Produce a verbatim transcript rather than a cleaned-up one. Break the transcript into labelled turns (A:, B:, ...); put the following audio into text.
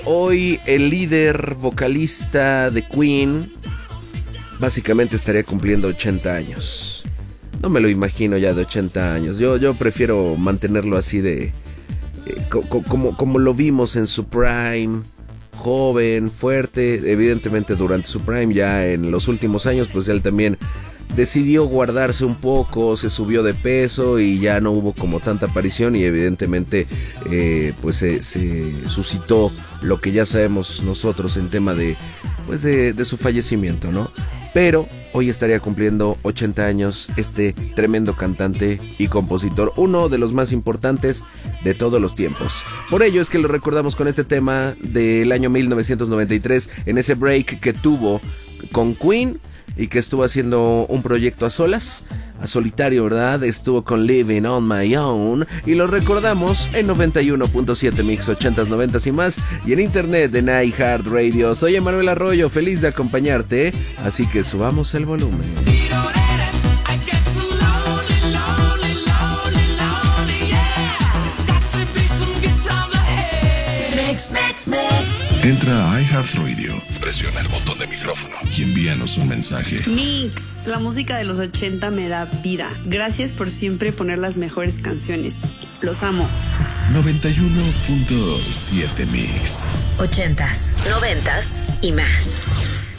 A: hoy el líder vocalista de Queen básicamente estaría cumpliendo ochenta años. No me lo imagino ya de ochenta años. Yo, yo prefiero mantenerlo así de... Eh, co- co- como, como lo vimos en su prime, joven, fuerte. Evidentemente durante su prime, ya en los últimos años, pues él también decidió guardarse un poco, se subió de peso y ya no hubo como tanta aparición y evidentemente eh, pues se, se suscitó lo que ya sabemos nosotros en tema de, pues de, de su fallecimiento, ¿no? Pero hoy estaría cumpliendo ochenta años este tremendo cantante y compositor, uno de los más importantes de todos los tiempos. Por ello es que lo recordamos con este tema del año mil novecientos noventa y tres, en ese break que tuvo con Queen y que estuvo haciendo un proyecto a solas, a solitario, ¿verdad? Estuvo con Living on My Own y lo recordamos en noventa y uno punto siete Mix ochentas, noventas y más y en internet en iHeartRadio. Soy Emanuel Arroyo, feliz de acompañarte, así que subamos el volumen.
B: Entra a iHeartRadio, presiona el botón de micrófono y envíanos un mensaje.
C: Mix, la música de los ochenta me da vida. Gracias por siempre poner las mejores canciones. Los amo.
B: noventa y uno punto siete Mix.
D: Ochentas, noventas y más.